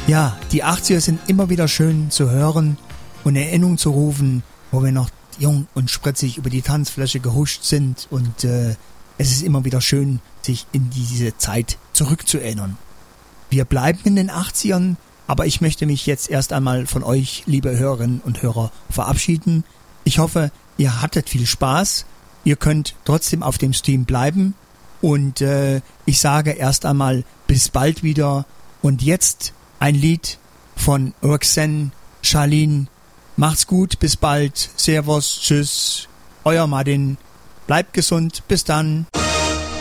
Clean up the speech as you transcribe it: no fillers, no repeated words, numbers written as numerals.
Ja, die 80er sind immer wieder schön zu hören und in Erinnerung zu rufen, wo wir noch jung und spritzig über die Tanzfläche gehuscht sind und es ist immer wieder schön, sich in diese Zeit zurückzuerinnern. Wir bleiben in den 80ern, aber ich möchte mich jetzt erst einmal von euch, liebe Hörerinnen und Hörer, verabschieden. Ich hoffe, ihr hattet viel Spaß. Ihr könnt trotzdem auf dem Stream bleiben und ich sage erst einmal bis bald wieder. Und jetzt ein Lied von Roxanne, Charlene. Macht's gut, bis bald. Servus, tschüss. Euer Martin. Bleibt gesund. Bis dann.